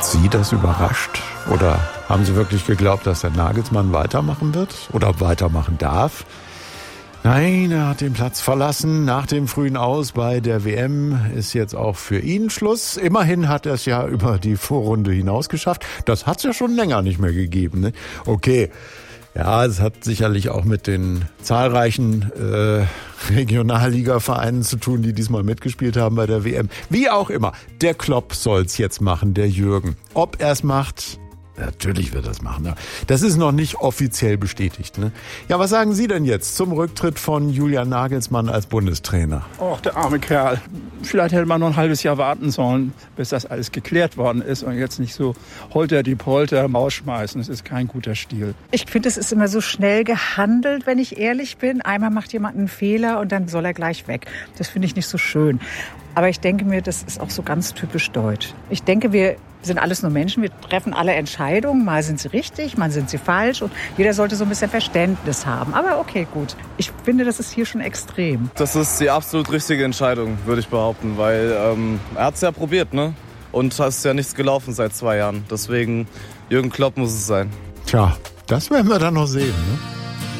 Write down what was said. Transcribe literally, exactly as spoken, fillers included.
Hat Sie das überrascht? Oder haben Sie wirklich geglaubt, dass der Nagelsmann weitermachen wird? Oder weitermachen darf? Nein, er hat den Platz verlassen. Nach dem frühen Aus bei der W M ist jetzt auch für ihn Schluss. Immerhin hat er es ja über die Vorrunde hinaus geschafft. Das hat es ja schon länger nicht mehr gegeben, ne? Okay, ja, es hat sicherlich auch mit den zahlreichen äh, Regionalliga-Vereinen zu tun, die diesmal mitgespielt haben bei der W M. Wie auch immer, der Klopp soll's jetzt machen, der Jürgen. Ob er es macht... Natürlich wird er es machen. Ja. Das ist noch nicht offiziell bestätigt. Ne? Ja, was sagen Sie denn jetzt zum Rücktritt von Julian Nagelsmann als Bundestrainer? Och, der arme Kerl. Vielleicht hätte man noch ein halbes Jahr warten sollen, bis das alles geklärt worden ist und jetzt nicht so holter die Polter rausschmeißen. Das ist kein guter Stil. Ich finde, es ist immer so schnell gehandelt, wenn ich ehrlich bin. Einmal macht jemand einen Fehler und dann soll er gleich weg. Das finde ich nicht so schön. Aber ich denke mir, das ist auch so ganz typisch deutsch. Ich denke, wir sind alles nur Menschen, wir treffen alle Entscheidungen. Mal sind sie richtig, mal sind sie falsch. Und jeder sollte so ein bisschen Verständnis haben. Aber okay, gut. Ich finde, das ist hier schon extrem. Das ist die absolut richtige Entscheidung, würde ich behaupten. Weil ähm, er hat es ja probiert, ne? Und es ist ja nichts gelaufen seit zwei Jahren. Deswegen, Jürgen Klopp muss es sein. Tja, das werden wir dann noch sehen, ne?